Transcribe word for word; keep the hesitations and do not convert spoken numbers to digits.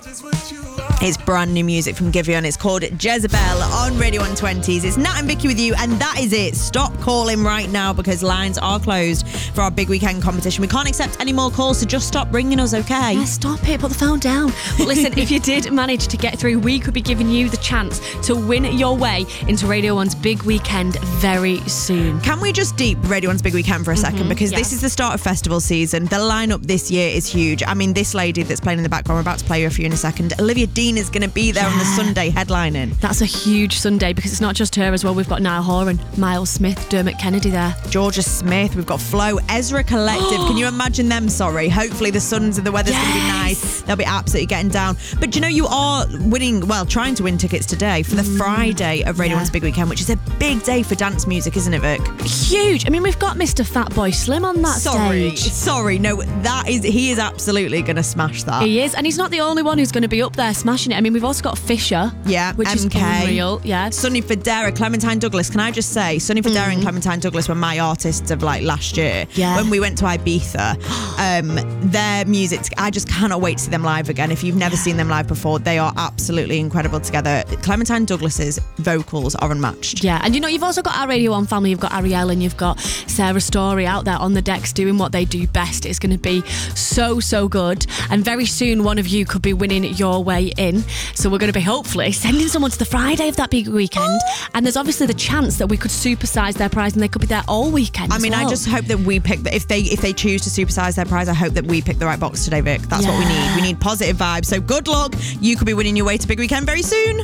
It's brand new music from Giveon. It's called Jezebel on Radio one twenties. It's Nat and Vicky with you, and that is it. Stop calling right now because lines are closed for our big weekend competition. We can't accept any more calls, so just stop ringing us, okay? Yeah, stop it. Put the phone down. But listen, if you did manage to get through, we could be giving you the chance to win your way into Radio one's big weekend very soon. Can we just deep Radio one's big weekend for a second? Mm-hmm, because yes. this is the start of festival season. The lineup this year is huge. I mean, this lady that's playing in the background, we're about to play her for you in a second. Olivia Dean is going to be there yeah. on the Sunday headlining. That's a huge Sunday because it's not just her as well. We've got Niall Horan, Miles Smith, Dermot Kennedy there. Georgia Smith, we've got Flo, Ezra Collective. Can you imagine them? Sorry. Hopefully the suns and the weather's yes. going to be nice. They'll be absolutely getting down. But you know, you are winning, well, trying to win tickets today for the mm. Friday of Radio yeah. one's big weekend, which is a big day for dance music, isn't it, Vic? Huge. I mean, we've got Mister Fatboy Slim on that sorry, stage. Sorry. No, that is, he is absolutely going to smash that. He is. And he's not the only one who's going to be up there smashing it. I mean, we've also got Fisher. Yeah, which M K. is unreal. Yeah. Sonny Fodera, Clementine Douglas. Can I just say, Sonny Fodera mm. and Clementine Douglas were my artists of like last year. Yeah. When we went to Ibiza, um, their music, I just cannot wait to see them live again. If you've never yeah. seen them live before, they are absolutely incredible together. Clementine Douglas's vocals are unmatched. Yeah, and you know, you've also got our Radio one family. You've got Ariel and you've got Sarah Story out there on the decks doing what they do best. It's going to be so, so good. And very soon, one of you could be winning your way in. So we're going to be hopefully sending someone to the Friday of that big weekend. And there's obviously the chance that we could supersize their prize and they could be there all weekend. I mean, well. I just hope that we pick, the, if they if they choose to supersize their prize, I hope that we pick the right box today, Vic. That's yeah. what we need. We need positive vibes. So good luck. You could be winning your way to big weekend very soon.